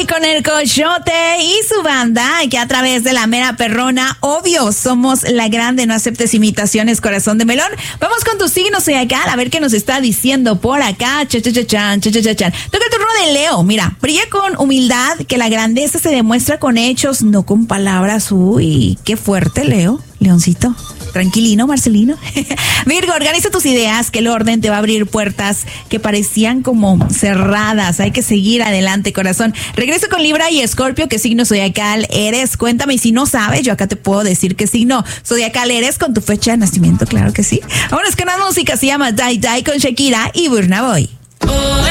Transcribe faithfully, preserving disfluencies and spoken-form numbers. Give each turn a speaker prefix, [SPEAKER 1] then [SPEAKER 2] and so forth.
[SPEAKER 1] aquí con el Coyote y su banda, que a través de la mera perrona, obvio, somos la grande, no aceptes imitaciones, corazón de melón. Vamos con tu signo zodiacal, a ver qué nos está diciendo por acá. Cha, cha, cha, chan, cha, cha, cha, chan. Toca el turno de Leo. Mira, brilla con humildad, que la grandeza se demuestra con hechos, no con palabras. Uy, qué fuerte, Leo. Leoncito. Tranquilino, Marcelino. Virgo, organiza tus ideas, que el orden te va a abrir puertas que parecían como cerradas. Hay que seguir adelante, corazón. Regreso con Libra y Escorpio. ¿Qué signo zodiacal eres? Cuéntame, y si no sabes, yo acá te puedo decir qué signo zodiacal eres con tu fecha de nacimiento, claro que sí. Vámonos con la música, se llama Die Die con Shakira y Burna Boy.